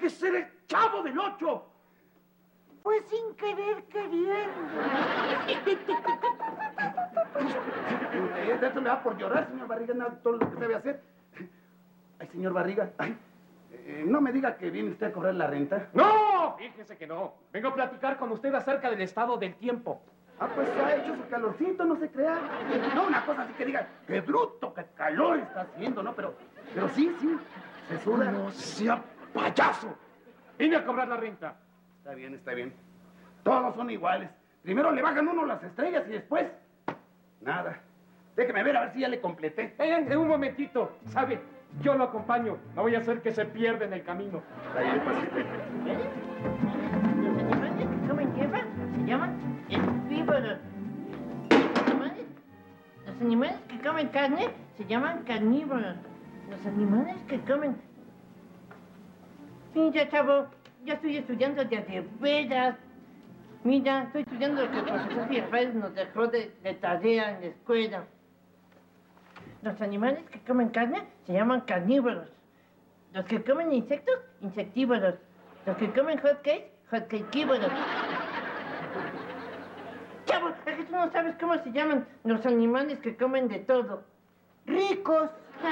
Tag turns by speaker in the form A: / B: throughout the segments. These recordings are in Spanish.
A: que ser el Chavo del Ocho.
B: Pues sin querer queriendo.
A: Esto me va por llorar, señor Barriga, nada, todo lo que debe hacer. Ay, señor Barriga, ay, no me diga que viene usted a cobrar la renta.
C: ¡No! Fíjese que no. Vengo a platicar con usted acerca del estado del tiempo.
A: Ah, pues ha hecho su calorcito, no se crea. No, una cosa así que diga, qué bruto, qué calor está haciendo, ¿no? Pero sí, se suda.
C: ¡No sea payaso! Vine a cobrar la renta.
A: Está bien, está bien. Todos son iguales. Primero le bajan uno las estrellas y después... nada. Déjeme ver a ver si ya le completé.
C: Un momentito. ¿Sabe? Yo lo acompaño. No voy a hacer que se pierda en el camino.
A: Está bien, pues.
B: Los animales que comen hierba se llaman herbívoros. Los animales que comen carne se llaman carnívoros. Los animales que comen... Mira, chavo, ya estoy estudiando de veras. Mira, estoy estudiando lo que el profesor Fierfés nos dejó de tarea en la escuela. Los animales que comen carne se llaman carnívoros. Los que comen insectos, insectívoros. Los que comen hotcakes, hotcakeívoros. Chavo, es que tú no sabes cómo se llaman los animales que comen de todo. Ricos.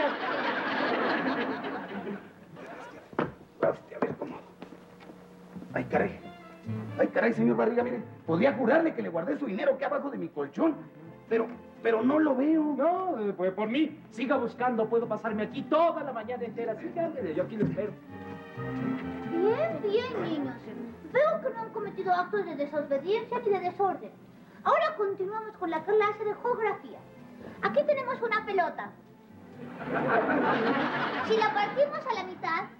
A: Hostia, a ver cómo. Ay, caray, señor Barriga, mire, podría jurarle que le guardé su dinero aquí abajo de mi colchón, pero no lo veo.
C: No, pues por mí. Siga buscando. Puedo pasarme aquí toda la mañana entera. Sígame, yo aquí lo espero.
D: Bien, niños. Veo que no han cometido actos de desobediencia ni de desorden. Ahora continuamos con la clase de geografía. Aquí tenemos una pelota. Si la partimos a la mitad,